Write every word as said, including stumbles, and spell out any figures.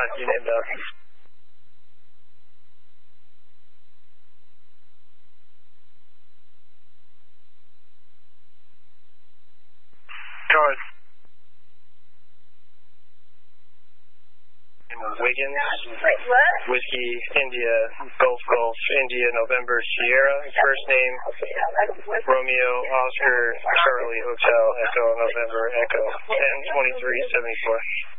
not you named up. George. Wiggins. Wait, what? Whiskey, India, Golf, Golf, India, November, Sierra. First name, Romeo, Oscar, Charlie, Hotel, Echo, November, Echo. ten twenty-three seventy-four.